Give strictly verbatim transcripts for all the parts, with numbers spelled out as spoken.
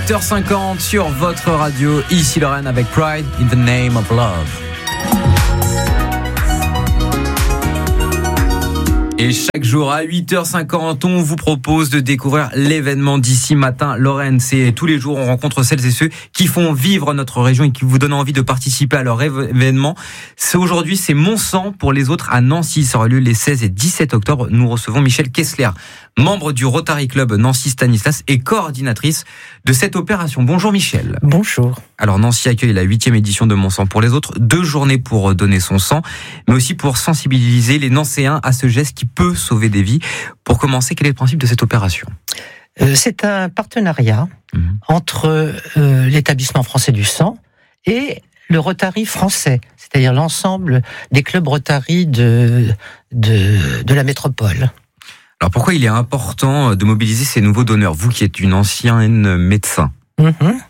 huit heures cinquante sur votre radio. Ici Lorraine avec Pride in the Name of Love. Et chaque jour à huit heures cinquante, on vous propose de découvrir l'événement d'ici matin. Lorraine, c'est tous les jours, on rencontre celles et ceux qui font vivre notre région et qui vous donnent envie de participer à leur événement. C'est aujourd'hui, c'est Mon sang pour les autres à Nancy. Ça aura lieu les seize et dix-sept octobre. Nous recevons Michel Kessler, membre du Rotary Club Nancy Stanislas et coordinatrice de cette opération. Bonjour Michel. Bonjour. Alors Nancy accueille la huitième édition de Mon sang pour les autres. Deux journées pour donner son sang, mais aussi pour sensibiliser les Nancéens à ce geste qui peut sauver des vies. Pour commencer, quel est le principe de cette opération ? euh, C'est un partenariat mmh. entre euh, l'établissement français du sang et le Rotary français, c'est-à-dire l'ensemble des clubs Rotary de, de, de la métropole. Alors pourquoi il est important de mobiliser ces nouveaux donneurs, vous qui êtes une ancienne médecin ? mmh.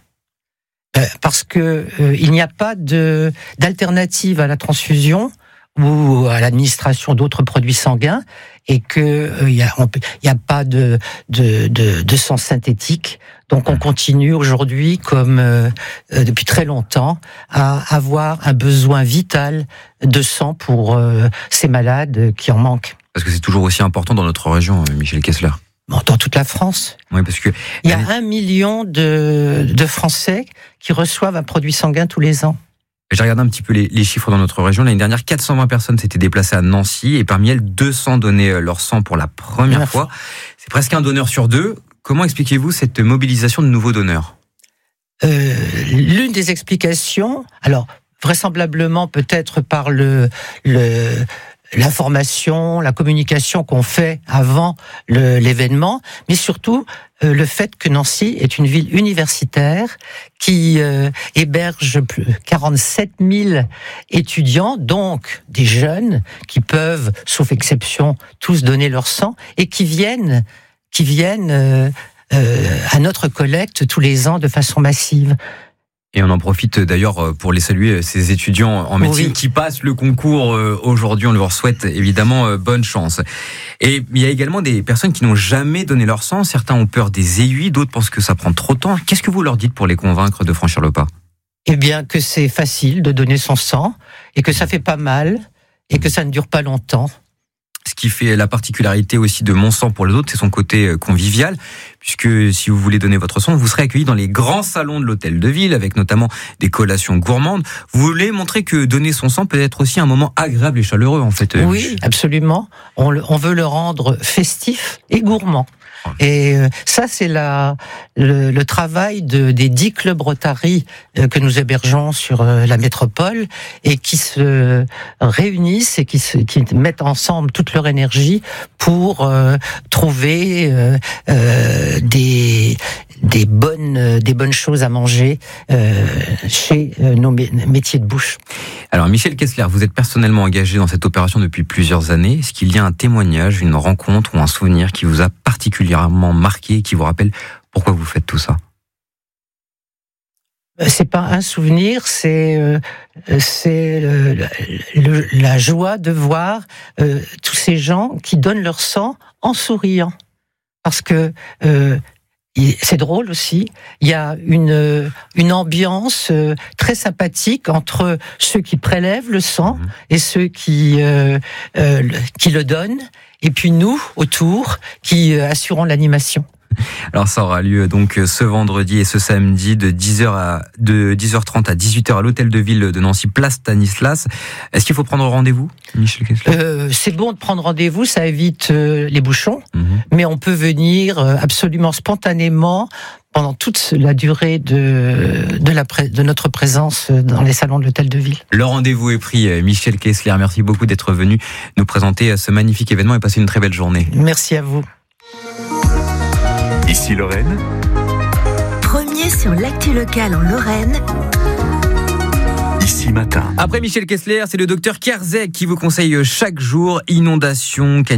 euh, Parce que euh, il n'y a pas de, d'alternative à la transfusion ou à l'administration d'autres produits sanguins, et que il euh, y a, il y a pas de, de de de sang synthétique. Donc on continue aujourd'hui, comme euh, euh, depuis très longtemps, à avoir un besoin vital de sang pour euh, ces malades qui en manquent. Parce que c'est toujours aussi important dans notre région, Michel Kessler. Dans toute la France. Oui, parce que il y a un million de de Français qui reçoivent un produit sanguin tous les ans. J'ai regardé un petit peu les, les chiffres dans notre région. L'année dernière, quatre cent vingt personnes s'étaient déplacées à Nancy et parmi elles, deux cents donnaient leur sang pour la première fois. C'est presque un donneur sur deux. Comment expliquez-vous cette mobilisation de nouveaux donneurs ? euh, L'une des explications, alors vraisemblablement peut-être par le, le l'information, la communication qu'on fait avant le, l'événement, mais surtout euh, le fait que Nancy est une ville universitaire qui euh, héberge quarante-sept mille étudiants, donc des jeunes qui peuvent, sauf exception, tous donner leur sang et qui viennent, qui viennent euh, euh, à notre collecte tous les ans de façon massive. Et on en profite d'ailleurs pour les saluer, ces étudiants en médecine oui. qui passent le concours aujourd'hui. On leur souhaite évidemment bonne chance. Et il y a également des personnes qui n'ont jamais donné leur sang. Certains ont peur des aiguilles, d'autres pensent que ça prend trop de temps. Qu'est-ce que vous leur dites pour les convaincre de franchir le pas ? Eh bien, que c'est facile de donner son sang et que ça fait pas mal et que ça ne dure pas longtemps. Ce qui fait la particularité aussi de Mon sang pour les autres, c'est son côté convivial, puisque si vous voulez donner votre sang, vous serez accueilli dans les grands salons de l'hôtel de ville, avec notamment des collations gourmandes. Vous voulez montrer que donner son sang peut être aussi un moment agréable et chaleureux, en fait. Oui, absolument. On, le, on veut le rendre festif et gourmand. Et ça, c'est la, le, le travail de, des dix clubs Rotary que nous hébergeons sur la métropole et qui se réunissent et qui, se, qui mettent ensemble toute leur énergie pour euh, trouver euh, euh, des, des, bonnes, des bonnes choses à manger euh, chez nos métiers de bouche. Alors Michel Kessler, vous êtes personnellement engagé dans cette opération depuis plusieurs années. Est-ce qu'il y a un témoignage, une rencontre ou un souvenir qui vous a particulièrement marqué et qui vous rappelle pourquoi vous faites tout ça ? C'est pas un souvenir, c'est euh, c'est le, le, la joie de voir euh, tous ces gens qui donnent leur sang en souriant, parce que euh, c'est drôle aussi. Il y a une une ambiance très sympathique entre ceux qui prélèvent le sang mmh. et ceux qui euh, euh, qui le donnent, et puis nous autour qui assurons l'animation. Alors ça aura lieu donc ce vendredi et ce samedi de dix heures à de dix heures trente à dix-huit heures à l'hôtel de ville de Nancy, place Stanislas. Est-ce qu'il faut prendre rendez-vous, Michel Kessler ? euh, C'est bon de prendre rendez-vous, ça évite euh, les bouchons, mmh. mais on peut venir euh, absolument spontanément pendant toute la durée de de, la pré- de notre présence dans les salons de l'hôtel de ville. Le rendez-vous est pris, Michel Kessler. Merci beaucoup d'être venu nous présenter ce magnifique événement et passer une très belle journée. Merci à vous. Ici Lorraine. Premier sur l'actu locale en Lorraine. Ici matin. Après Michel Kessler, c'est le docteur Kerzek qui vous conseille chaque jour inondations, canicules,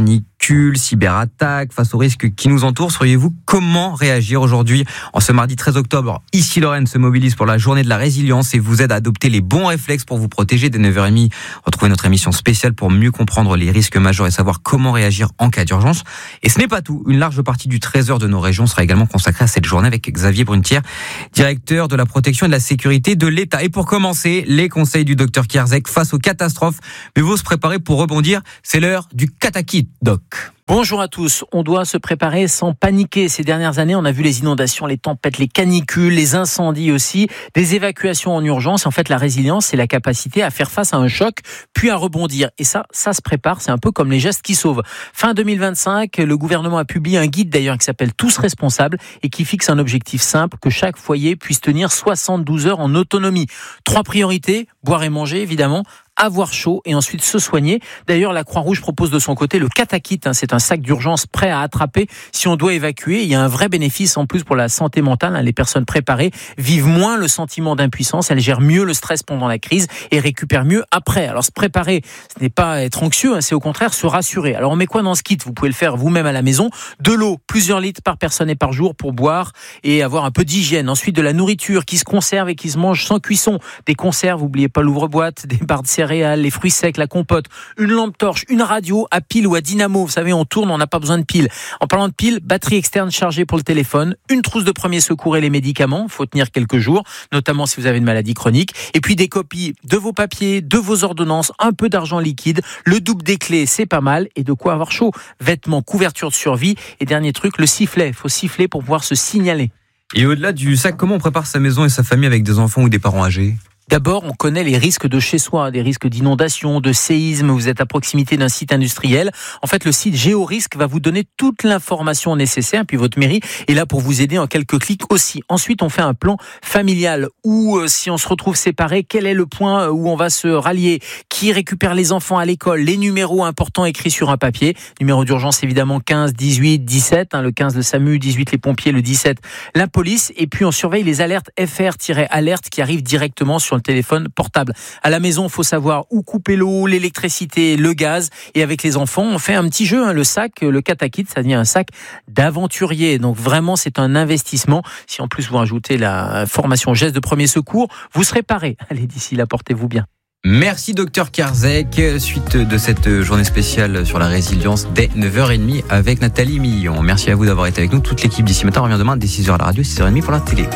bousculent, cyberattaques, face aux risques qui nous entourent. Sauriez-vous comment réagir aujourd'hui, en ce mardi treize octobre? Ici Lorraine se mobilise pour la journée de la résilience et vous aide à adopter les bons réflexes pour vous protéger. Dès neuf heures trente, retrouvez notre émission spéciale pour mieux comprendre les risques majeurs et savoir comment réagir en cas d'urgence. Et ce n'est pas tout. Une large partie du trésor de nos régions sera également consacrée à cette journée avec Xavier Brunetière, directeur de la protection et de la sécurité de l'État. Et pour commencer, les conseils du docteur Kierzek face aux catastrophes. Mais vous se préparez pour rebondir. C'est l'heure du katakit, doc. Bonjour à tous. On doit se préparer sans paniquer. Ces dernières années, on a vu les inondations, les tempêtes, les canicules, les incendies aussi, des évacuations en urgence. En fait, la résilience, c'est la capacité à faire face à un choc, puis à rebondir. Et ça, ça se prépare. C'est un peu comme les gestes qui sauvent. Fin deux mille vingt-cinq, le gouvernement a publié un guide d'ailleurs qui s'appelle Tous responsables et qui fixe un objectif simple, que chaque foyer puisse tenir soixante-douze heures en autonomie. Trois priorités, boire et manger évidemment, avoir chaud et ensuite se soigner. D'ailleurs, la Croix-Rouge propose de son côté le katakit. Hein, c'est un sac d'urgence prêt à attraper si on doit évacuer. Il y a un vrai bénéfice en plus pour la santé mentale. Hein, les personnes préparées vivent moins le sentiment d'impuissance. Elles gèrent mieux le stress pendant la crise et récupèrent mieux après. Alors, se préparer, ce n'est pas être anxieux, hein, c'est au contraire se rassurer. Alors, on met quoi dans ce kit? Vous pouvez le faire vous-même à la maison. De l'eau, plusieurs litres par personne et par jour pour boire et avoir un peu d'hygiène. Ensuite, de la nourriture qui se conserve et qui se mange sans cuisson. Des conserves, n'oubliez pas l'ouvre-boîte, des barres de céréales, les fruits secs, la compote, une lampe torche, une radio à pile ou à dynamo. Vous savez, on tourne, on n'a pas besoin de pile. En parlant de pile, batterie externe chargée pour le téléphone, une trousse de premier secours et les médicaments. Faut tenir quelques jours, notamment si vous avez une maladie chronique. Et puis des copies de vos papiers, de vos ordonnances, un peu d'argent liquide, le double des clés, c'est pas mal. Et de quoi avoir chaud. Vêtements, couverture de survie. Et dernier truc, le sifflet. Faut siffler pour pouvoir se signaler. Et au-delà du sac, comment on prépare sa maison et sa famille avec des enfants ou des parents âgés? D'abord, on connaît les risques de chez soi, des risques d'inondation, de séisme, vous êtes à proximité d'un site industriel. En fait, le site GéoRisque va vous donner toute l'information nécessaire, puis votre mairie est là pour vous aider en quelques clics aussi. Ensuite, on fait un plan familial où, euh, si on se retrouve séparés, quel est le point où on va se rallier? Qui récupère les enfants à l'école? Les numéros importants écrits sur un papier. Numéro d'urgence, évidemment, quinze, dix-huit, dix-sept. Hein, le quinze, le SAMU, dix-huit, les pompiers, le dix-sept, la police. Et puis, on surveille les alertes F R-alerte qui arrivent directement sur le téléphone portable. À la maison, il faut savoir où couper l'eau, l'électricité, le gaz. Et avec les enfants, on fait un petit jeu. Hein, le sac, le katakit, ça devient un sac d'aventurier. Donc vraiment, c'est un investissement. Si en plus vous rajoutez la formation geste de premier secours, vous serez paré. Allez, d'ici là, portez-vous bien. Merci docteur Kierzek. Suite de cette journée spéciale sur la résilience dès neuf heures trente avec Nathalie Millon. Merci à vous d'avoir été avec nous. Toute l'équipe d'ici matin revient demain dès six heures à la radio, six heures trente pour la télé.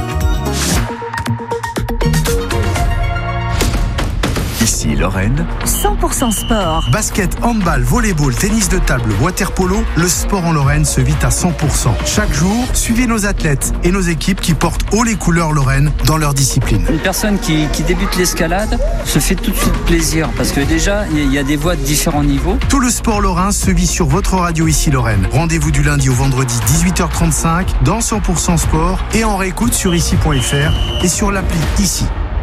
Ici Lorraine. cent pour cent sport. Basket, handball, volleyball, tennis de table, water-polo, le sport en Lorraine se vit à cent pour cent. Chaque jour, suivez nos athlètes et nos équipes qui portent haut les couleurs Lorraine dans leur discipline. Une personne qui, qui débute l'escalade se fait tout de suite plaisir parce que déjà, il y a des voies de différents niveaux. Tout le sport lorrain se vit sur votre radio Ici Lorraine. Rendez-vous du lundi au vendredi dix-huit heures trente-cinq dans cent pour cent sport et en réécoute sur ici point f r et sur l'appli Ici.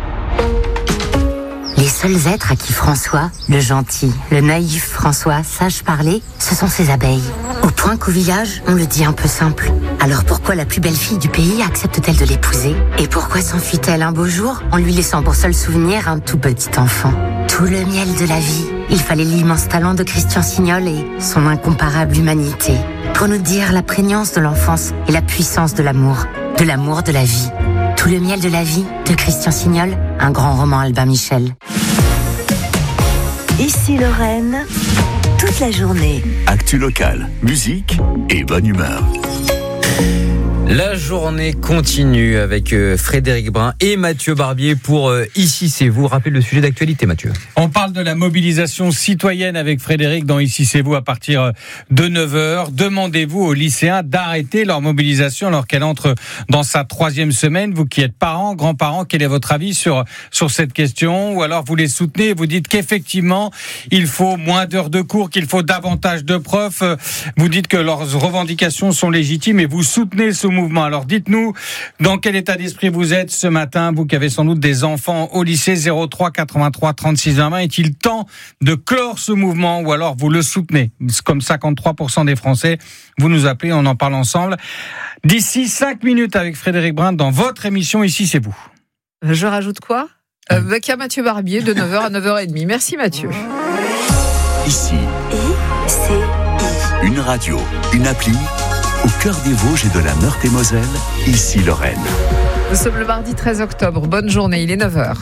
Les seuls êtres à qui François, le gentil, le naïf François, sache parler, ce sont ses abeilles. Au point qu'au village, on le dit un peu simple. Alors pourquoi la plus belle fille du pays accepte-t-elle de l'épouser? Et pourquoi s'enfuit-elle un beau jour en lui laissant pour seul souvenir un tout petit enfant? Tout le miel de la vie. Il fallait l'immense talent de Christian Signol et son incomparable humanité pour nous dire la prégnance de l'enfance et la puissance de l'amour, de l'amour de la vie. Tout le miel de la vie de Christian Signol, un grand roman Albin Michel. Ici Lorraine, toute la journée. Actu locale, musique et bonne humeur. La journée continue avec Frédéric Brun et Mathieu Barbier pour Ici c'est vous. Rappelez le sujet d'actualité, Mathieu. On parle de la mobilisation citoyenne avec Frédéric dans Ici c'est vous à partir de neuf heures. Demandez-vous aux lycéens d'arrêter leur mobilisation alors qu'elle entre dans sa troisième semaine. Vous qui êtes parents, grands-parents, quel est votre avis sur, sur cette question? Ou alors vous les soutenez et vous dites qu'effectivement il faut moins d'heures de cours, qu'il faut davantage de profs. Vous dites que leurs revendications sont légitimes et vous soutenez ce mouvement. Alors dites-nous dans quel état d'esprit vous êtes ce matin, vous qui avez sans doute des enfants au lycée. Zéro trois quatre-vingt-trois trente-six vingt. Est-il temps de clore ce mouvement ou alors vous le soutenez? Comme cinquante-trois pour cent des Français, vous nous appelez, on en parle ensemble. D'ici cinq minutes avec Frédéric Brun dans votre émission Ici c'est vous. Je rajoute quoi euh, Avec Mathieu Barbier de neuf heures à neuf heures trente. Merci Mathieu. Ici. Et c'est Une radio, une appli, au cœur des Vosges et de la Meurthe-et-Moselle, ici Lorraine. Nous sommes le mardi treize octobre. Bonne journée, il est neuf heures.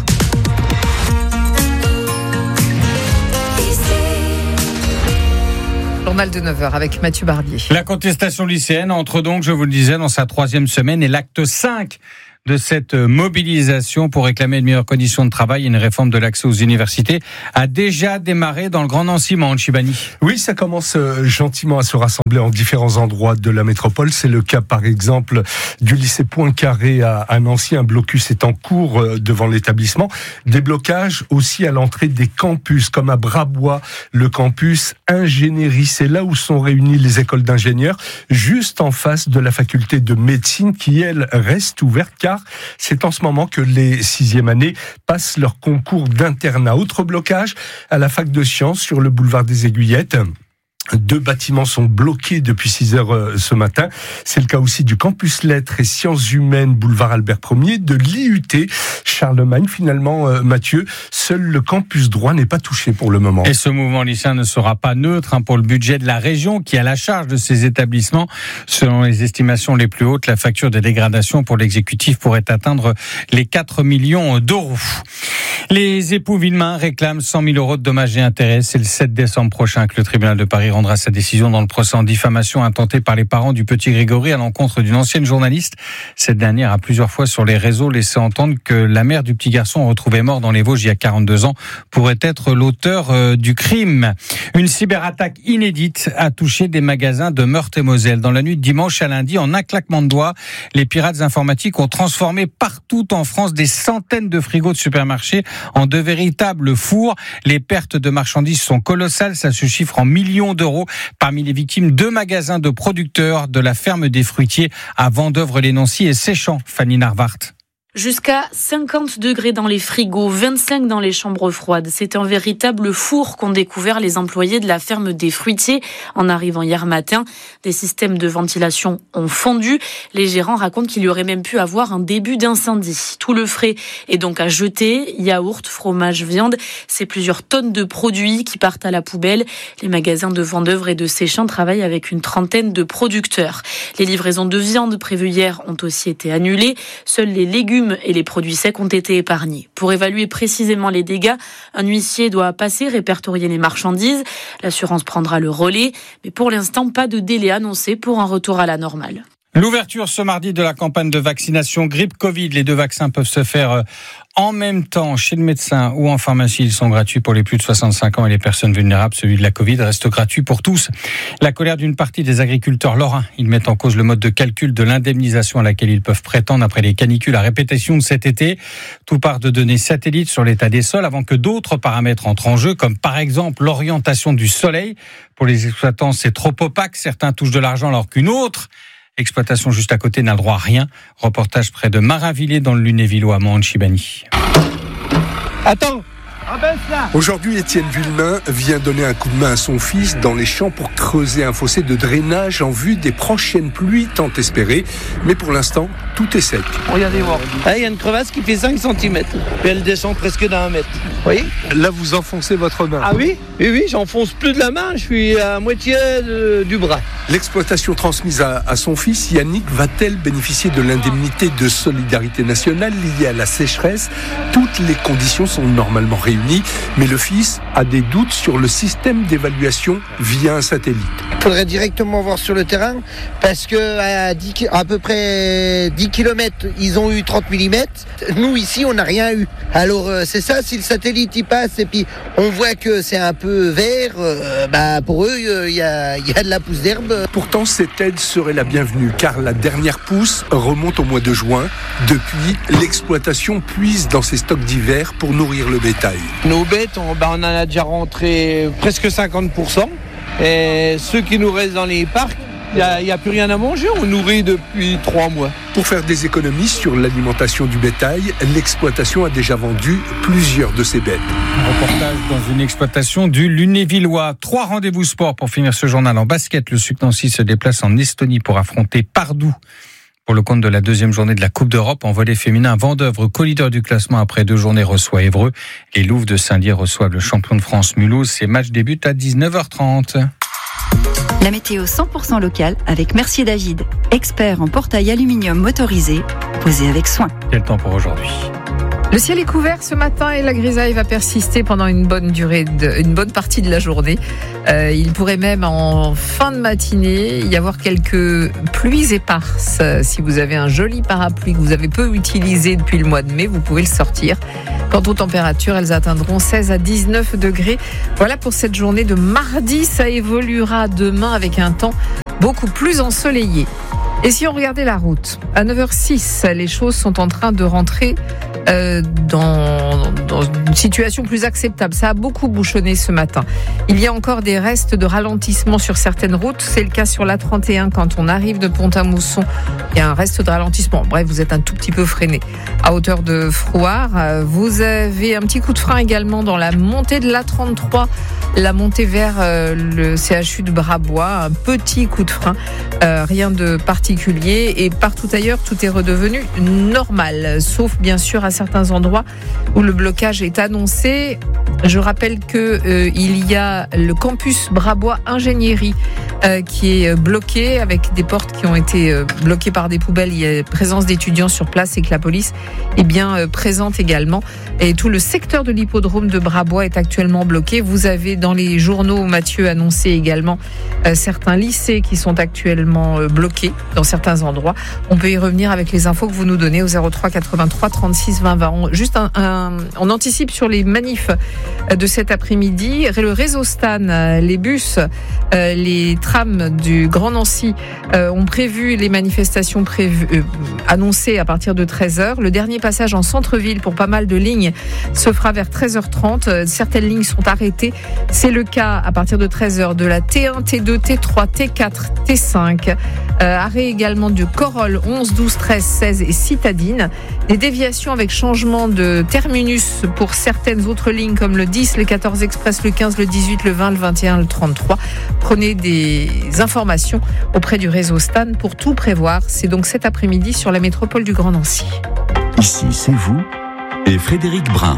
Journal de neuf heures avec Mathieu Barbier. La contestation lycéenne entre donc, je vous le disais, dans sa troisième semaine et l'acte cinq de cette mobilisation pour réclamer de meilleures conditions de travail et une réforme de l'accès aux universités a déjà démarré dans le Grand Nancy, Chibani. Oui, ça commence gentiment à se rassembler en différents endroits de la métropole. C'est le cas, par exemple, du lycée Poincaré à Nancy. Un blocus est en cours devant l'établissement. Des blocages aussi à l'entrée des campus, comme à Brabois, le campus ingénierie. C'est là où sont réunies les écoles d'ingénieurs, juste en face de la faculté de médecine qui, elle, reste ouverte, car c'est en ce moment que les sixième années passent leur concours d'internat. Autre blocage à la fac de sciences sur le boulevard des Aiguillettes. Deux bâtiments sont bloqués depuis six heures ce matin. C'est le cas aussi du campus lettres et sciences humaines, boulevard Albert Ier, de l'I U T Charlemagne. Finalement, euh, Mathieu, seul le campus droit n'est pas touché pour le moment. Et ce mouvement lycéen ne sera pas neutre hein, pour le budget de la région qui a la charge de ces établissements. Selon les estimations les plus hautes, la facture de dégradation pour l'exécutif pourrait atteindre les quatre millions d'euros. Les époux Villemain réclament cent mille euros de dommages et intérêts. C'est le sept décembre prochain que le tribunal de Paris rendra sa décision dans le procès en diffamation intenté par les parents du petit Grégory à l'encontre d'une ancienne journaliste. Cette dernière a plusieurs fois sur les réseaux laissé entendre que la mère du petit garçon retrouvé mort dans les Vosges il y a quarante-deux ans pourrait être l'auteur du crime. Une cyberattaque inédite a touché des magasins de Meurthe-et-Moselle. Dans la nuit de dimanche à lundi, en un claquement de doigts, les pirates informatiques ont transformé partout en France des centaines de frigos de supermarchés en de véritables fours. Les pertes de marchandises sont colossales, ça se chiffre en millions d'euros. Parmi les victimes, deux magasins de producteurs de la ferme des fruitiers à Vendeuvre-les-Nancy et Séchant. Fanny Narvart. Jusqu'à cinquante degrés dans les frigos, vingt-cinq dans les chambres froides. C'est un véritable four qu'ont découvert les employés de la ferme des fruitiers en arrivant hier matin. Des systèmes de ventilation ont fondu. Les gérants racontent qu'il y aurait même pu avoir un début d'incendie. Tout le frais est donc à jeter. Yaourt, fromage, viande, c'est plusieurs tonnes de produits qui partent à la poubelle. Les magasins de Vendeuvre et de Séchant travaillent avec une trentaine de producteurs. Les livraisons de viande prévues hier ont aussi été annulées. Seuls les légumes et les produits secs ont été épargnés. Pour évaluer précisément les dégâts, un huissier doit passer, répertorier les marchandises. L'assurance prendra le relais, mais pour l'instant, pas de délai annoncé pour un retour à la normale. L'ouverture ce mardi de la campagne de vaccination grippe-Covid. Les deux vaccins peuvent se faire en même temps chez le médecin ou en pharmacie. Ils sont gratuits pour les plus de soixante-cinq ans et les personnes vulnérables. Celui de la Covid reste gratuit pour tous. La colère d'une partie des agriculteurs lorrains. Ils mettent en cause le mode de calcul de l'indemnisation à laquelle ils peuvent prétendre après les canicules à répétition de cet été. Tout part de données satellites sur l'état des sols avant que d'autres paramètres entrent en jeu, comme par exemple l'orientation du soleil. Pour les exploitants, c'est trop opaque. Certains touchent de l'argent alors qu'une autre exploitation juste à côté n'a le droit à rien. Reportage près de Marinvillers dans le Lunévillois à Chibani. Attends! Aujourd'hui, Étienne Villemain vient donner un coup de main à son fils dans les champs pour creuser un fossé de drainage en vue des prochaines pluies tant espérées. Mais pour l'instant, tout est sec. Regardez voir. Il y a une crevasse qui fait cinq centimètres. Et elle descend presque d'un mètre. Vous voyez ? Là, vous enfoncez votre main. Ah oui ? Oui, oui, j'enfonce plus de la main. Je suis à moitié de, du bras. L'exploitation transmise à, à son fils, Yannick, va-t-elle bénéficier de l'indemnité de solidarité nationale liée à la sécheresse ? Toutes les conditions sont normalement réunies. Mais le fils a des doutes sur le système d'évaluation via un satellite. Il faudrait directement voir sur le terrain parce que à, dix, à peu près dix kilomètres, ils ont eu trente millimètres. Nous, ici, on n'a rien eu. Alors, euh, c'est ça, si le satellite y passe et puis on voit que c'est un peu vert, euh, bah, pour eux, il euh, y, a, y a de la pousse d'herbe. Pourtant, cette aide serait la bienvenue car la dernière pousse remonte au mois de juin. Depuis, l'exploitation puise dans ses stocks d'hiver pour nourrir le bétail. Nos bêtes, on, bah, on en a déjà rentré presque cinquante pour cent. Et ceux qui nous restent dans les parcs, il n'y a, a plus rien à manger. On nourrit depuis trois mois. Pour faire des économies sur l'alimentation du bétail, l'exploitation a déjà vendu plusieurs de ses bêtes. Un reportage dans une exploitation du Lunévillois. Trois rendez-vous sport pour finir ce journal en basket. Le Suc Nancy se déplace en Estonie pour affronter Pardoux. Pour le compte de la deuxième journée de la Coupe d'Europe, en volley féminin, Vendeuvre, co-leader du classement après deux journées, reçoit Évreux. Les Louves de Saint-Dié reçoivent le champion de France Mulhouse. Ces matchs débutent à dix-neuf heures trente. La météo cent pour cent locale avec Mercier David, expert en portail aluminium motorisé, posé avec soin. Quel temps pour aujourd'hui ? Le ciel est couvert ce matin et la grisaille va persister pendant une bonne durée, de, une bonne partie de la journée. Euh, il pourrait même en fin de matinée y avoir quelques pluies éparses. Si vous avez un joli parapluie que vous avez peu utilisé depuis le mois de mai, vous pouvez le sortir. Quant aux températures, elles atteindront seize à dix-neuf degrés. Voilà pour cette journée de mardi. Ça évoluera demain avec un temps beaucoup plus ensoleillé. Et si on regardait la route, à neuf heures six, les choses sont en train de rentrer euh, dans, dans une situation plus acceptable. Ça a beaucoup bouchonné ce matin. Il y a encore des restes de ralentissement sur certaines routes. C'est le cas sur l'A trente et un quand on arrive de Pont-à-Mousson. Il y a un reste de ralentissement. Bref, vous êtes un tout petit peu freiné. À hauteur de Frouard, vous avez un petit coup de frein également dans la montée de l'A trente-trois, la montée vers euh, le C H U de Brabois. Un petit coup de frein, euh, rien de particulier. Et partout ailleurs, tout est redevenu normal, sauf bien sûr à certains endroits où le blocage est annoncé. Je rappelle que euh, il y a le campus Brabois Ingénierie euh, qui est bloqué avec des portes qui ont été euh, bloquées par des poubelles. Il y a présence d'étudiants sur place et que la police est bien euh, présente également. Et tout le secteur de l'hippodrome de Brabois est actuellement bloqué. Vous avez dans les journaux, Mathieu, annoncé également euh, certains lycées qui sont actuellement euh, bloqués dans certains endroits. On peut y revenir avec les infos que vous nous donnez au zéro trois quatre-vingt-trois trente-six vingt vingt. On, juste un, un, on anticipe sur les manifs de cet après-midi. Le réseau Stan, les bus, euh, les trams du Grand Nancy euh, ont prévu les manifestations prévues, euh, annoncées à partir de treize heures. Le dernier passage en centre-ville pour pas mal de lignes se fera vers treize heures trente. Certaines lignes sont arrêtées. C'est le cas à partir de treize heures de la T un, T deux, T trois, T quatre, T cinq. Euh, arrêt également de Corolle onze, douze, treize, seize et Citadine. Des déviations avec changement de terminus pour certaines autres lignes comme le dix, le quatorze Express, le quinze, le dix-huit, le vingt, le vingt et un, le trente-trois. Prenez des informations auprès du réseau Stan pour tout prévoir. C'est donc cet après-midi sur la métropole du Grand Nancy. Ici, c'est vous et Frédéric Brun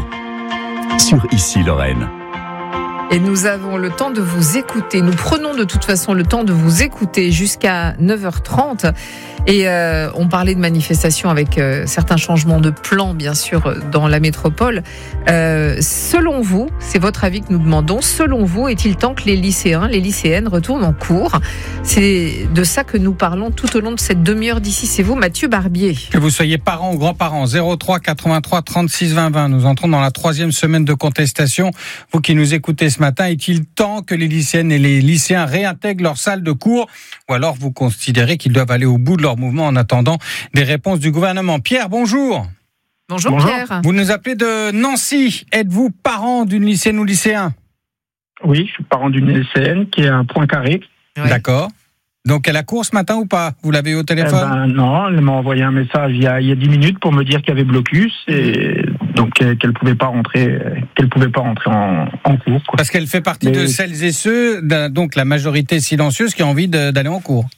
sur Ici Lorraine. Et nous avons le temps de vous écouter. Nous prenons de toute façon le temps de vous écouter jusqu'à neuf heures trente. Et euh, on parlait de manifestations avec euh, certains changements de plan, bien sûr, dans la métropole. Euh, selon vous, c'est votre avis que nous demandons, selon vous, est-il temps que les lycéens, les lycéennes retournent en cours ? C'est de ça que nous parlons tout au long de cette demi-heure d'ici. C'est vous, Mathieu Barbier. Que vous soyez parents ou grands-parents, zéro trois quatre-vingt-trois trente-six vingt vingt. Nous entrons dans la troisième semaine de contestation. Vous qui nous écoutez ce matin, est-il temps que les lycéennes et les lycéens réintègrent leur salle de cours ? Ou alors vous considérez qu'ils doivent aller au bout de leur mouvement en attendant des réponses du gouvernement ? Pierre, bonjour. Bonjour, bonjour. Pierre. Vous nous appelez de Nancy. Êtes-vous parent d'une lycéenne ou lycéen ? Oui, je suis parent d'une lycéenne qui est à Poincaré. Ouais. D'accord. Donc elle a cours ce matin ou pas ? Vous l'avez eu au téléphone ? eh ben, Non, elle m'a envoyé un message il y a, il y a dix minutes pour me dire qu'il y avait blocus et donc qu'elle pouvait pas rentrer, qu'elle pouvait pas rentrer en, en cours. Quoi. Parce qu'elle fait partie Mais... de celles et ceux, donc la majorité silencieuse, qui a envie de, d'aller en cours.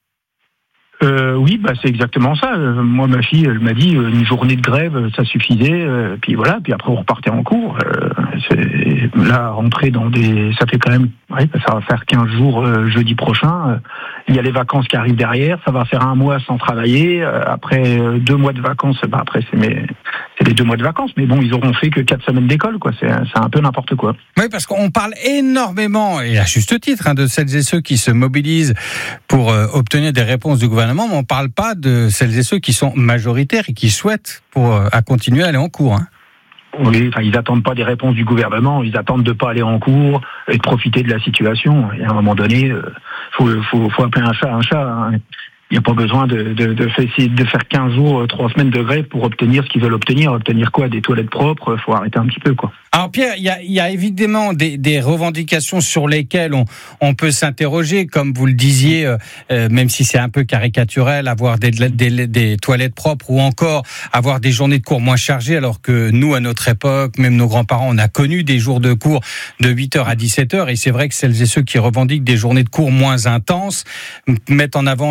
Euh, oui, bah c'est exactement ça. Euh, moi, ma fille, elle m'a dit euh, une journée de grève, ça suffisait. Euh, puis voilà, puis après on repartait en cours. Euh, c'est, là, rentrer dans des, ça fait quand même, ouais, ça va faire quinze jours euh, jeudi prochain. Euh, il y a les vacances qui arrivent derrière. Ça va faire un mois sans travailler. Euh, après euh, deux mois de vacances, bah après c'est mes, c'est les deux mois de vacances. Mais bon, ils auront fait que quatre semaines d'école, quoi. C'est, c'est un peu n'importe quoi. Oui, parce qu'on parle énormément, et à juste titre, hein, de celles et ceux qui se mobilisent pour euh, obtenir des réponses du gouvernement. Mais on ne parle pas de celles et ceux qui sont majoritaires et qui souhaitent pour, euh, à continuer à aller en cours. Hein. Oui, enfin, ils n'attendent pas des réponses du gouvernement, ils attendent de ne pas aller en cours et de profiter de la situation. Et à un moment donné, il euh, faut, faut, faut appeler un chat un chat. Hein. Il n'y a pas besoin de, de, de, faire, de faire quinze jours, trois semaines de grève pour obtenir ce qu'ils veulent obtenir. Obtenir quoi ? Des toilettes propres, il faut arrêter un petit peu, quoi. Alors Pierre, il y a, y a évidemment des, des revendications sur lesquelles on, on peut s'interroger, comme vous le disiez, euh, même si c'est un peu caricatural, avoir des, des, des toilettes propres ou encore avoir des journées de cours moins chargées, alors que nous, à notre époque, même nos grands-parents, on a connu des jours de cours de huit heures à dix-sept heures, et c'est vrai que celles et ceux qui revendiquent des journées de cours moins intenses mettent en avant les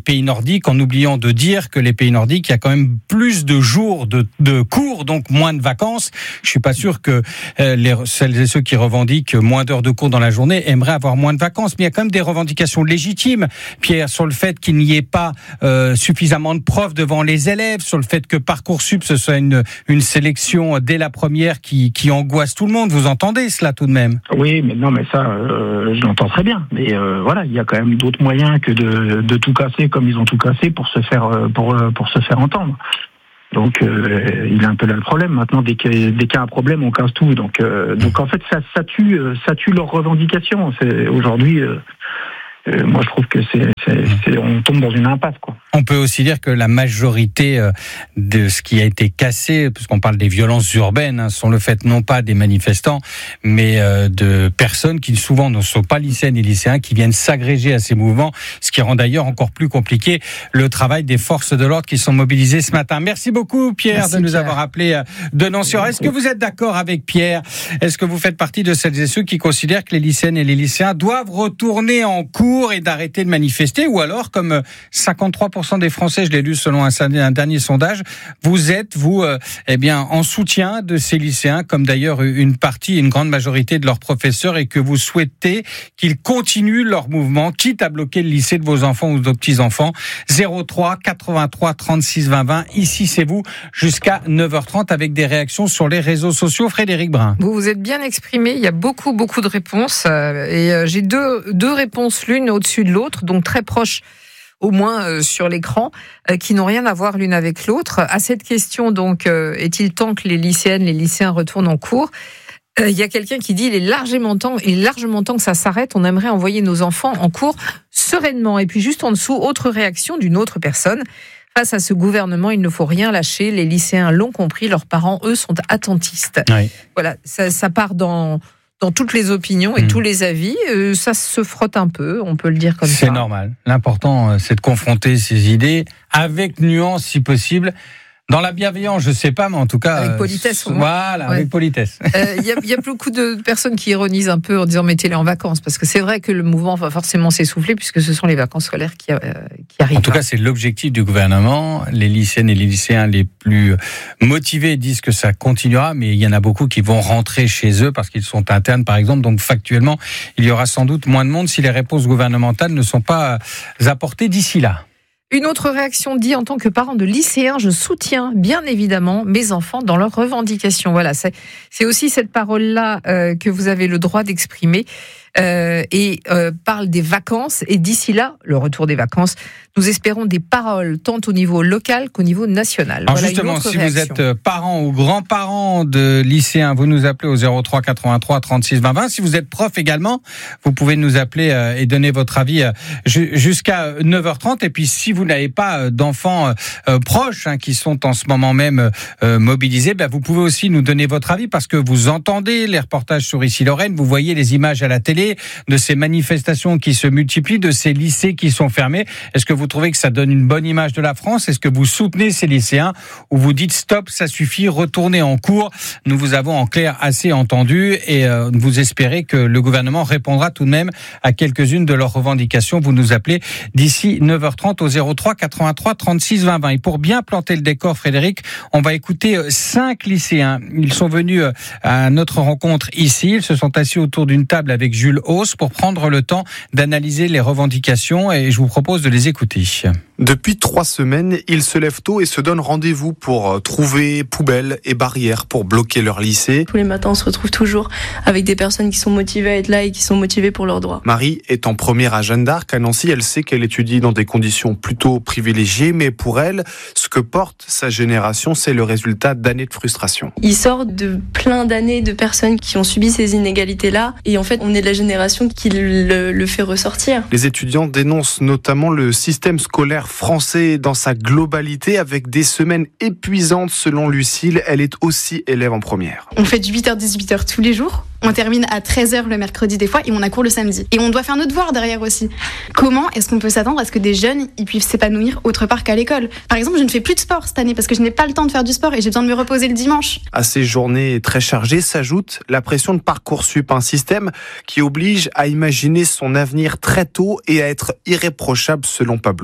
pays nordiques, en oubliant de dire que les pays nordiques, il y a quand même plus de jours de, de cours, donc moins de vacances. Je suis pas sûr que euh, les, celles et ceux qui revendiquent moins d'heures de cours dans la journée aimeraient avoir moins de vacances, mais il y a quand même des revendications légitimes, Pierre, sur le fait qu'il n'y ait pas euh, suffisamment de profs devant les élèves, sur le fait que Parcoursup ce soit une, une sélection dès la première qui, qui angoisse tout le monde. Vous entendez cela tout de même? Oui, mais non, mais ça, euh, je l'entends très bien. Mais euh, voilà, il y a quand même d'autres moyens que de, de tout casser comme ils ont tout cassé pour se faire pour pour se faire entendre. Donc euh, il a un peu là le problème. Maintenant, dès qu'il y a, dès qu'il y a un problème, on casse tout. Donc euh, donc en fait, ça ça tue ça tue leurs revendications. C'est aujourd'hui. Euh, Euh, moi, je trouve que c'est, c'est, c'est, on tombe dans une impasse, quoi. On peut aussi dire que la majorité de ce qui a été cassé, puisqu'on parle des violences urbaines, hein, sont le fait non pas des manifestants, mais euh, de personnes qui souvent ne sont pas lycéennes et lycéens, qui viennent s'agréger à ces mouvements, ce qui rend d'ailleurs encore plus compliqué le travail des forces de l'ordre qui sont mobilisées ce matin. Merci beaucoup, Pierre, Merci, de nous Pierre. avoir appelé de Nancy. Est-ce que vous êtes d'accord avec Pierre? Est-ce que vous faites partie de celles et ceux qui considèrent que les lycéennes et les lycéens doivent retourner en cours et d'arrêter de manifester, ou alors, comme cinquante-trois pour cent des Français, je l'ai lu selon un, un dernier sondage, vous êtes, vous, euh, eh bien, en soutien de ces lycéens, comme d'ailleurs une partie, une grande majorité de leurs professeurs, et que vous souhaitez qu'ils continuent leur mouvement, quitte à bloquer le lycée de vos enfants ou de vos petits-enfants. zéro trois quatre-vingt-trois trente-six vingt vingt. Ici, c'est vous, jusqu'à neuf heures trente, avec des réactions sur les réseaux sociaux. Frédéric Brun. Vous vous êtes bien exprimé. Il y a beaucoup, beaucoup de réponses. Euh, et euh, j'ai deux, deux réponses, l'une au-dessus de l'autre, donc très proches au moins euh, sur l'écran, euh, qui n'ont rien à voir l'une avec l'autre. À cette question, donc, euh, est-il temps que les lycéennes, les lycéens retournent en cours ? Il euh, y a quelqu'un qui dit il est largement temps, il est largement temps que ça s'arrête. On aimerait envoyer nos enfants en cours sereinement. Et puis juste en dessous, autre réaction d'une autre personne. Face à ce gouvernement, il ne faut rien lâcher. Les lycéens l'ont compris. Leurs parents, eux, sont attentistes. Oui. Voilà, ça, ça part dans dans toutes les opinions et mmh. tous les avis. Euh, ça se frotte un peu, on peut le dire comme c'est ça. C'est normal. L'important, c'est de confronter ces idées avec nuance, si possible. Dans la bienveillance, je sais pas, mais en tout cas... Avec politesse. Euh, voilà, ouais. avec politesse. Il euh, y, a, y a beaucoup de personnes qui ironisent un peu en disant mettez-les en vacances, parce que c'est vrai que le mouvement va forcément s'essouffler, puisque ce sont les vacances scolaires qui, euh, qui arrivent. En tout cas, c'est l'objectif du gouvernement. Les lycéennes et les lycéens les plus motivés disent que ça continuera, mais il y en a beaucoup qui vont rentrer chez eux parce qu'ils sont internes, par exemple. Donc, factuellement, il y aura sans doute moins de monde si les réponses gouvernementales ne sont pas apportées d'ici là. Une autre réaction dit en tant que parent de lycéen, je soutiens bien évidemment mes enfants dans leurs revendications. Voilà, c'est, c'est aussi cette parole-là euh, que vous avez le droit d'exprimer euh, et euh, parle des vacances. Et d'ici là, le retour des vacances, nous espérons des paroles tant au niveau local qu'au niveau national. Alors voilà justement, si réaction. Vous êtes parent ou grand-parent de lycéens, vous nous appelez au zéro trois quatre-vingt-trois trente-six vingt vingt. Si vous êtes prof également, vous pouvez nous appeler euh, et donner votre avis euh, jusqu'à neuf heures trente. Et puis si vous n'avez pas d'enfants euh, proches hein, qui sont en ce moment même euh, mobilisés, ben, vous pouvez aussi nous donner votre avis parce que vous entendez les reportages sur Ici Lorraine, vous voyez les images à la télé de ces manifestations qui se multiplient, de ces lycées qui sont fermés. Est-ce que vous trouvez que ça donne une bonne image de la France? Est-ce que vous soutenez ces lycéens ou vous dites stop, ça suffit, retournez en cours? Nous vous avons en clair assez entendu et euh, vous espérez que le gouvernement répondra tout de même à quelques-unes de leurs revendications. Vous nous appelez d'ici neuf heures trente au zéro trois quatre-vingt-trois trente-six vingt vingt. Et pour bien planter le décor, Frédéric, on va écouter cinq lycéens. Ils sont venus à notre rencontre ici. Ils se sont assis autour d'une table avec Jules Hauss pour prendre le temps d'analyser les revendications et je vous propose de les écouter. Depuis trois semaines, ils se lèvent tôt et se donnent rendez-vous pour trouver poubelles et barrières pour bloquer leur lycée. Tous les matins, on se retrouve toujours avec des personnes qui sont motivées à être là et qui sont motivées pour leurs droits. Marie est en première à Jeanne d'Arc. À Nancy, elle sait qu'elle étudie dans des conditions plutôt privilégiées, mais pour elle, ce que porte sa génération, c'est le résultat d'années de frustration. Il sort de plein d'années de personnes qui ont subi ces inégalités-là et en fait, on est de la génération qui le, le fait ressortir. Les étudiants dénoncent notamment le système scolaire français dans sa globalité avec des semaines épuisantes selon Lucille. Elle est aussi élève en première. On fait du huit heures dix-huit heures tous les jours. On termine à treize heures le mercredi des fois et on a cours le samedi. Et on doit faire nos devoirs derrière aussi. Comment est-ce qu'on peut s'attendre à ce que des jeunes ils puissent s'épanouir autre part qu'à l'école? Par exemple, je ne fais plus de sport cette année parce que je n'ai pas le temps de faire du sport et j'ai besoin de me reposer le dimanche. À ces journées très chargées s'ajoute la pression de Parcoursup, un système qui oblige à imaginer son avenir très tôt et à être irréprochable selon Pablo. Et c'est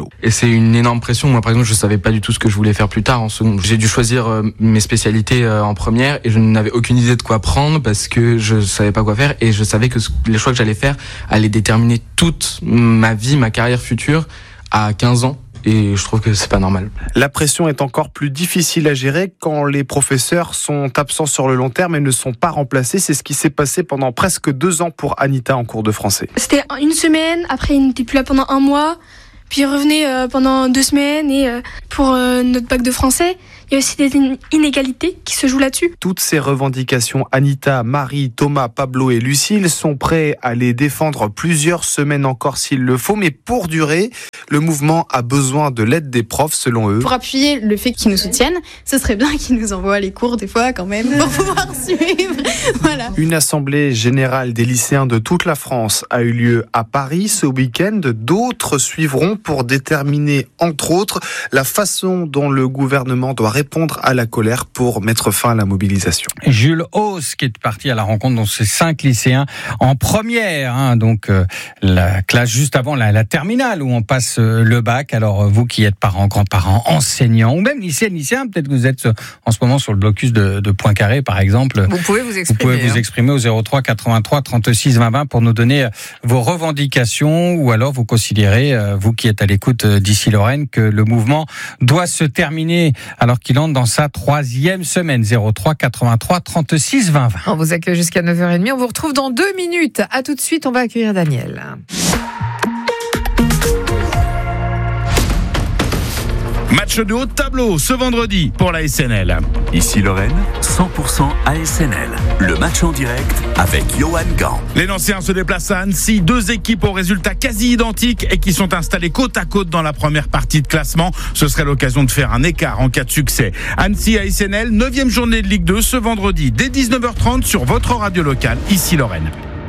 C'était une énorme pression. Moi, par exemple, je savais pas du tout ce que je voulais faire plus tard en seconde. J'ai dû choisir euh, mes spécialités euh, en première et je n'avais aucune idée de quoi prendre parce que je savais pas quoi faire et je savais que les choix que j'allais faire allaient déterminer toute ma vie, ma carrière future à quinze ans. Et je trouve que c'est pas normal. La pression est encore plus difficile à gérer quand les professeurs sont absents sur le long terme et ne sont pas remplacés. C'est ce qui s'est passé pendant presque deux ans pour Anita en cours de français. C'était une semaine, après il n'était plus là pendant un mois, puis il revenait euh, pendant deux semaines et euh, pour euh, notre bac de français, il y a aussi des inégalités qui se jouent là-dessus. Toutes ces revendications, Anita, Marie, Thomas, Pablo et Lucille sont prêts à les défendre plusieurs semaines encore s'il le faut, mais pour durer, le mouvement a besoin de l'aide des profs selon eux. Pour appuyer le fait qu'ils nous soutiennent, ce serait bien qu'ils nous envoient les cours des fois quand même pour pouvoir suivre. Voilà. Une assemblée générale des lycéens de toute la France a eu lieu à Paris ce week-end. D'autres suivront pour déterminer, entre autres, la façon dont le gouvernement doit répondre à la colère pour mettre fin à la mobilisation. Jules Hauss qui est parti à la rencontre de ces cinq lycéens en première, hein, donc euh, la classe juste avant la, la terminale où on passe euh, le bac. Alors euh, vous qui êtes parents, grands-parents, enseignants ou même lycéennes, lycéens, peut-être que vous êtes euh, en ce moment sur le blocus de, de Poincaré par exemple. Vous pouvez vous exprimer. Vous pouvez vous hein. exprimer au zéro trois quatre-vingt-trois trente-six vingt vingt pour nous donner euh, vos revendications ou alors vous considérez, euh, vous qui êtes à l'écoute euh, d'ici Lorraine, que le mouvement doit se terminer alors qu'il entre dans sa troisième semaine. Zéro trois quatre-vingt-trois trente-six vingt vingt. On vous accueille jusqu'à neuf heures trente. On vous retrouve dans deux minutes. À tout de suite, on va accueillir Daniel. Match de haut de tableau ce vendredi pour la S N L. Ici Lorraine, cent pour cent A S N L. Le match en direct avec Johan Gant. Les Nancéens se déplacent à Annecy. Deux équipes aux résultats quasi identiques et qui sont installées côte à côte dans la première partie de classement. Ce serait l'occasion de faire un écart en cas de succès. Annecy A S N L, neuvième journée de Ligue deux ce vendredi dès dix-neuf heures trente sur votre radio locale. Ici Lorraine.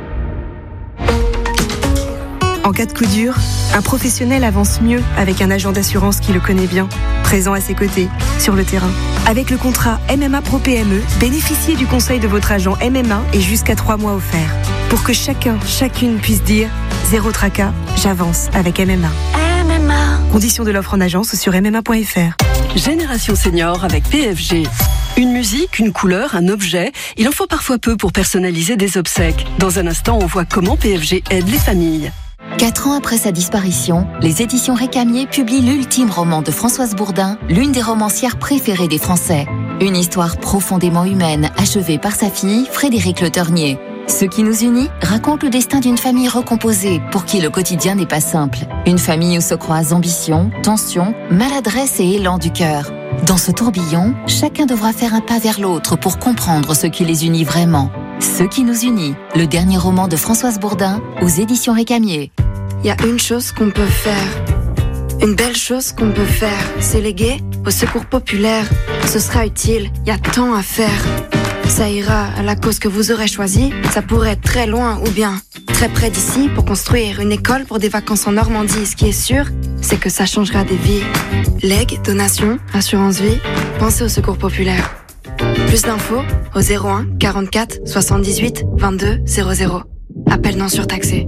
En cas de coup dur, un professionnel avance mieux avec un agent d'assurance qui le connaît bien, présent à ses côtés, sur le terrain. Avec le contrat M M A Pro P M E, bénéficiez du conseil de votre agent M M A et jusqu'à trois mois offerts. Pour que chacun, chacune puisse dire « Zéro tracas, j'avance avec M M A ». M M A. Conditions de l'offre en agence sur m m a point f r. Génération Senior avec P F G. Une musique, une couleur, un objet, il en faut parfois peu pour personnaliser des obsèques. Dans un instant, on voit comment P F G aide les familles. Quatre ans après sa disparition, les éditions Récamier publient l'ultime roman de Françoise Bourdin, l'une des romancières préférées des Français. Une histoire profondément humaine, achevée par sa fille, Frédéric Le Ternier. Ce qui nous unit raconte le destin d'une famille recomposée, pour qui le quotidien n'est pas simple. Une famille où se croisent ambition, tension, maladresse et élan du cœur. Dans ce tourbillon, chacun devra faire un pas vers l'autre pour comprendre ce qui les unit vraiment. Ce qui nous unit, le dernier roman de Françoise Bourdin, aux éditions Récamier. Il y a une chose qu'on peut faire, une belle chose qu'on peut faire, c'est léguer au secours populaire. Ce sera utile, il y a tant à faire. Ça ira à la cause que vous aurez choisie, ça pourrait être très loin ou bien très près d'ici pour construire une école pour des vacances en Normandie. Ce qui est sûr, c'est que ça changera des vies. Legs, donations, assurance vie, pensez au secours populaire. Plus d'infos au zéro un quarante-quatre soixante-dix-huit vingt-deux zéro zéro. Appel non surtaxé.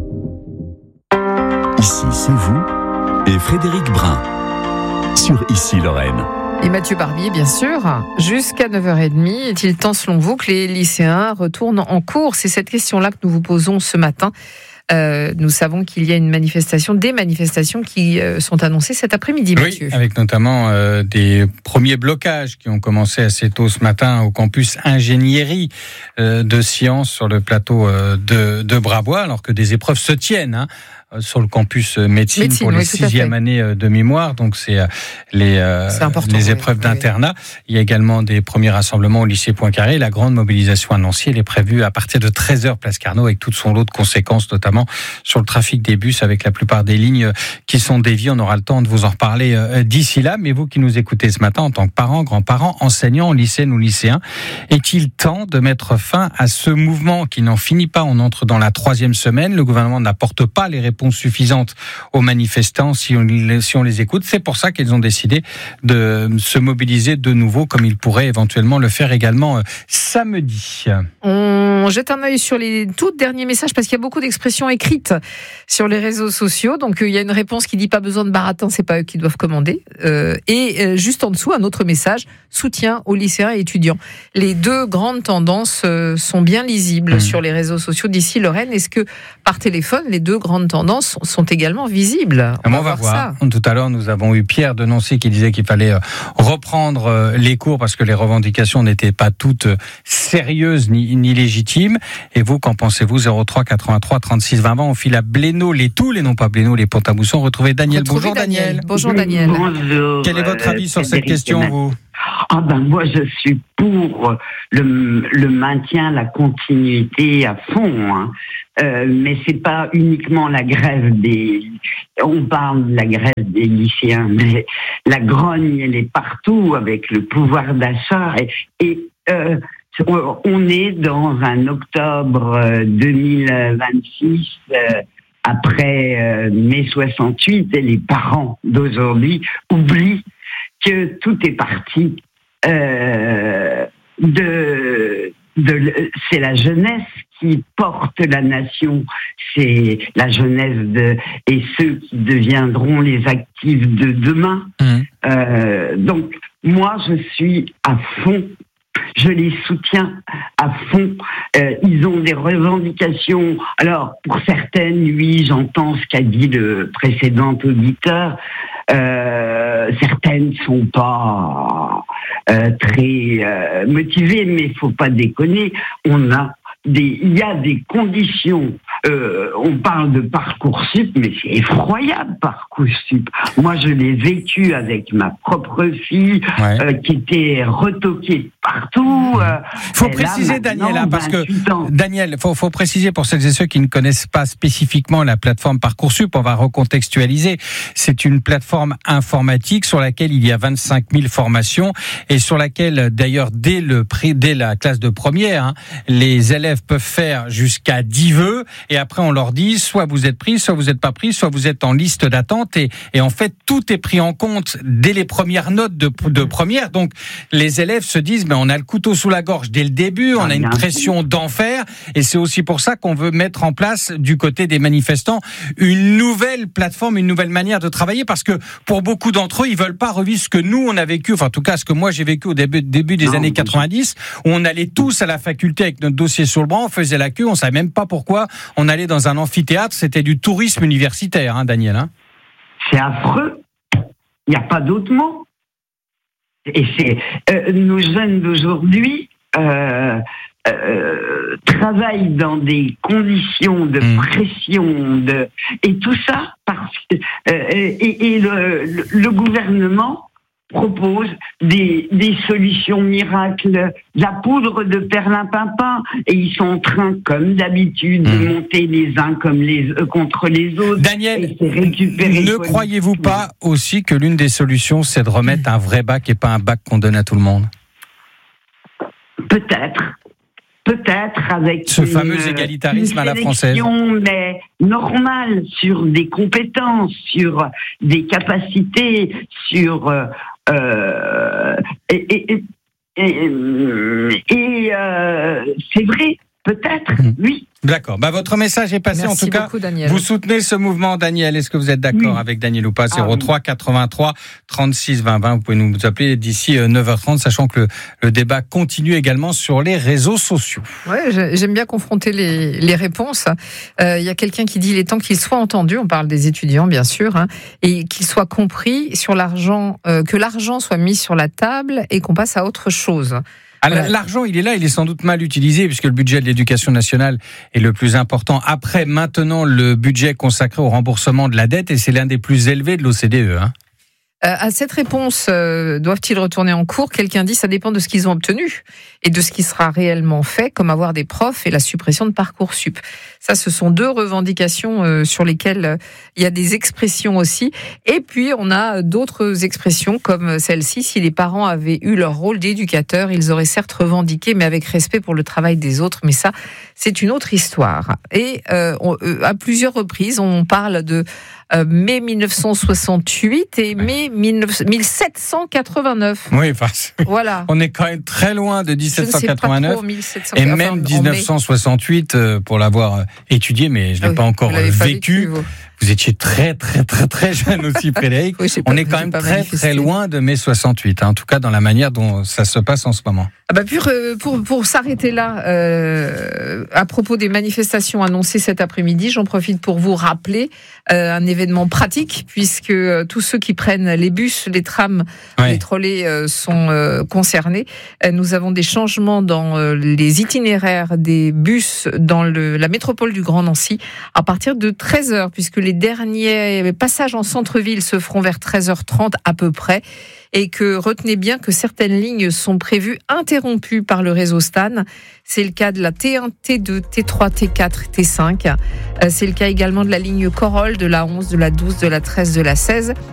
Ici, c'est vous et Frédéric Brun sur Ici Lorraine. Et Mathieu Barbier, bien sûr, jusqu'à neuf heures trente. Est-il temps, selon vous, que les lycéens retournent en cours ? C'est cette question-là que nous vous posons ce matin. Euh, nous savons qu'il y a une manifestation, des manifestations qui euh, sont annoncées cet après-midi, Mathieu. Oui, avec notamment euh, des premiers blocages qui ont commencé assez tôt ce matin au campus ingénierie euh, de sciences sur le plateau euh, de, de Brabois, alors que des épreuves se tiennent, hein, sur le campus médecine, médecine pour les oui, sixième années de mémoire, donc c'est les, euh, c'est les épreuves oui, d'internat. Oui. Il y a également des premiers rassemblements au lycée Poincaré. La grande mobilisation à Nancy, elle est prévue à partir de treize heures place Carnot, avec tout son lot de conséquences, notamment sur le trafic des bus, avec la plupart des lignes qui sont déviées. On aura le temps de vous en reparler d'ici là. Mais vous qui nous écoutez ce matin, en tant que parents, grands-parents, enseignants, lycéennes ou lycéens, est-il temps de mettre fin à ce mouvement qui n'en finit pas ? On entre dans la troisième semaine. Le gouvernement n'apporte pas les réponses réponse suffisante aux manifestants si on, si on les écoute. C'est pour ça qu'ils ont décidé de se mobiliser de nouveau, comme ils pourraient éventuellement le faire également euh, samedi. On jette un œil sur les tout derniers messages parce qu'il y a beaucoup d'expressions écrites sur les réseaux sociaux. Donc euh, il y a une réponse qui dit pas besoin de baratin, c'est pas eux qui doivent commander. Euh, et euh, juste en dessous, un autre message, soutien aux lycéens et étudiants. Les deux grandes tendances euh, sont bien lisibles mmh. sur les réseaux sociaux d'ici Lorraine. Est-ce que par téléphone, les deux grandes tendances sont également visibles? On, on va, va voir. voir. Ça. Tout à l'heure, nous avons eu Pierre de Nancy qui disait qu'il fallait reprendre les cours parce que les revendications n'étaient pas toutes sérieuses ni, ni légitimes. Et vous, qu'en pensez-vous? Zéro trois quatre-vingt-trois trente-six vingt. On file à Blénaud, les Toules et non pas Blénaud, les Pont-à-Mousson. Retrouvez Daniel. Retrouvez Bonjour Daniel. Daniel. Bonjour Daniel. Bonjour. Quel est votre avis euh, sur cette question, Daniel. vous? Ah ben moi je suis pour le, le maintien, la continuité à fond, hein. euh, mais c'est pas uniquement la grève des. On parle de la grève des lycéens, mais la grogne elle est partout avec le pouvoir d'achat et, et euh, on est dans un octobre deux mille vingt-six. Euh, après euh, mai soixante-huit, et les parents d'aujourd'hui oublient que tout est parti euh, de, de... C'est la jeunesse qui porte la nation, c'est la jeunesse de, et ceux qui deviendront les actifs de demain. Mmh. Euh, donc, moi, je suis à fond. Je les soutiens à fond. Euh, ils ont des revendications. Alors, pour certaines, oui, j'entends ce qu'a dit le précédent auditeur. Euh, certaines ne sont pas euh, très euh, motivées, mais il faut pas déconner. On a des, il y a des conditions. Euh, on parle de Parcoursup, mais c'est effroyable Parcoursup. Moi, je l'ai vécu avec ma propre fille, ouais. euh, qui était retoquée partout. Il euh, faut préciser, Daniel, hein, parce que Daniel, faut, faut préciser pour celles et ceux qui ne connaissent pas spécifiquement la plateforme Parcoursup. On va recontextualiser. C'est une plateforme informatique sur laquelle il y a vingt-cinq mille formations et sur laquelle, d'ailleurs, dès le prix, dès la classe de première, hein, les élèves peuvent faire jusqu'à dix vœux. Et après, on leur dit, soit vous êtes pris, soit vous n'êtes pas pris, soit vous êtes en liste d'attente. Et, et en fait, tout est pris en compte dès les premières notes de, de première. Donc, les élèves se disent, mais on a le couteau sous la gorge dès le début, on a une pression d'enfer. Et c'est aussi pour ça qu'on veut mettre en place, du côté des manifestants, une nouvelle plateforme, une nouvelle manière de travailler. Parce que pour beaucoup d'entre eux, ils veulent pas revivre ce que nous, on a vécu. Enfin, en tout cas, ce que moi, j'ai vécu au début, début des non, années quatre-vingt-dix, où on allait tous à la faculté avec notre dossier sur le bras, on faisait la queue, on savait même pas pourquoi. On allait dans un amphithéâtre, c'était du tourisme universitaire, hein, Daniel. Hein. C'est affreux. Il n'y a pas d'autre mot. Et c'est euh, nos jeunes d'aujourd'hui euh, euh, travaillent dans des conditions de mmh. pression, de et tout ça parce que euh, et, et le, le, le gouvernement propose des, des solutions miracles, la poudre de perlimpinpin, et ils sont en train, comme d'habitude, mmh. de monter les uns comme les euh, contre les autres. Daniel, ne croyez-vous pas aussi que l'une des solutions, c'est de remettre un vrai bac et pas un bac qu'on donne à tout le monde? Peut-être. Peut-être avec ce une, fameux égalitarisme à la française, mais normale, sur des compétences, sur des capacités, sur euh, euh, et, et, et, et, et euh, c'est vrai, peut-être, mmh. oui. D'accord. Bah, votre message est passé. Merci en tout cas, beaucoup, Daniel. Vous soutenez ce mouvement, Daniel. Est-ce que vous êtes d'accord oui. avec Daniel ou pas? Zéro trois quatre-vingt-trois trente-six vingt vingt. Vous pouvez nous appeler d'ici neuf heures trente, sachant que le, le débat continue également sur les réseaux sociaux. Ouais, j'aime bien confronter les, les réponses. Il euh, y a quelqu'un qui dit il est temps qu'il soit entendu. On parle des étudiants, bien sûr, hein, et qu'il soit compris sur l'argent, euh, que l'argent soit mis sur la table et qu'on passe à autre chose. Alors, l'argent, il est là, il est sans doute mal utilisé puisque le budget de l'éducation nationale est le plus important. Après, maintenant, le budget consacré au remboursement de la dette et c'est l'un des plus élevés de l'O C D E. Hein. à cette réponse, euh, doivent-ils retourner en cours ? Quelqu'un dit ça dépend de ce qu'ils ont obtenu et de ce qui sera réellement fait, comme avoir des profs et la suppression de Parcoursup. Ça, ce sont deux revendications euh, sur lesquelles euh, il y a des expressions aussi. Et puis, on a d'autres expressions comme celle-ci. Si les parents avaient eu leur rôle d'éducateur, ils auraient certes revendiqué, mais avec respect pour le travail des autres. Mais ça, c'est une autre histoire. Et euh, on, euh, à plusieurs reprises, on parle de euh, mai dix-neuf cent soixante-huit et mai mille sept cent quatre-vingt-neuf. Oui, enfin, voilà. On est quand même très loin de dix-sept cent quatre-vingt-neuf. Trop, mille sept cents, et enfin, même dix-neuf cent soixante-huit, euh, pour l'avoir étudié, mais je ne l'ai oui, pas encore pas vécu. vécu vous. Vous étiez très, très, très, très jeune aussi, Frédéric. Oui, on pas, est quand même très, manifesté. très loin de mai soixante-huit, hein, en tout cas dans la manière dont ça se passe en ce moment. Ah bah pour, pour, pour s'arrêter là, euh, à propos des manifestations annoncées cet après-midi, j'en profite pour vous rappeler euh, un événement pratique, puisque euh, tous ceux qui prennent les bus, les trams, ouais. les trolleys euh, sont euh, concernés. Euh, nous avons des changements dans euh, les itinéraires des bus dans le, la métropole du Grand Nancy à partir de treize heures, puisque les derniers passages en centre-ville se feront vers treize heures trente à peu près. Et que retenez bien que certaines lignes sont prévues interrompues par le réseau Stan. C'est le cas de la T un, T deux, T trois, T quatre, T cinq. C'est le cas également de la ligne Corolle, de la onze, de la douze, de la treize, de la seize.